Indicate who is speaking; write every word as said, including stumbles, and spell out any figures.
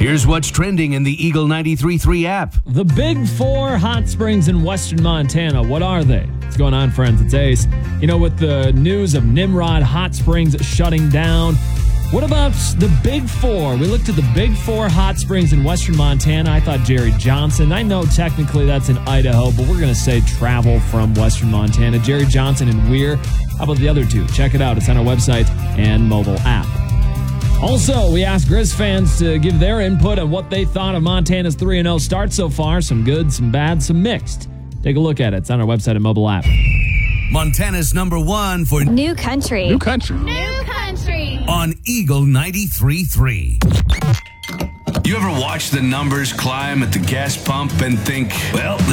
Speaker 1: Here's what's trending in the Eagle ninety-three point three app.
Speaker 2: The Big Four hot springs in western Montana. What are they? What's going on, friends? It's Ace. You know, with the news of Nimrod Hot Springs shutting down, what about the Big Four? We looked at the Big Four hot springs in western Montana. I thought Jerry Johnson. I know technically that's in Idaho, but we're going to say travel from western Montana. Jerry Johnson and Weir. How about the other two? Check it out. It's on our website and mobile app. Also, we asked Grizz fans to give their input on what they thought of Montana's three and oh start so far. Some good, some bad, some mixed. Take a look at it. It's on our website and mobile app.
Speaker 1: Montana's number one for
Speaker 3: New Country.
Speaker 4: New Country.
Speaker 3: New Country.
Speaker 1: On Eagle ninety-three point three. You ever watch the numbers climb at the gas pump and think, well,